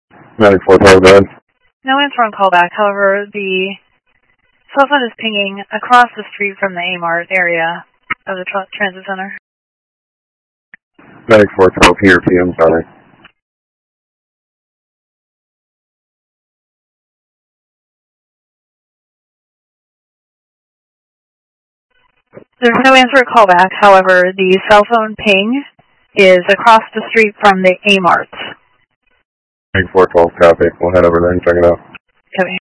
9412, go ahead. No answer on callback. However, the cell phone is pinging across the street from the A-Mart area of the transit center. 9412, P or PM, sorry. There's no answer at callback. However, the cell phone ping is across the street from the A-Mart. 9412, copy. We'll head over there and check it out. Copy.